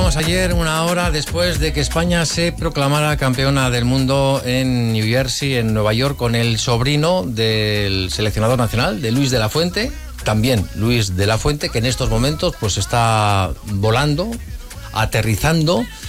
hablábamos ayer, una hora después de que España se proclamara campeona del mundo en New Jersey, en Nueva York, con el sobrino del seleccionador nacional, de Luis de la Fuente. También Luis de la Fuente, que en estos momentos pues está volando, aterrizando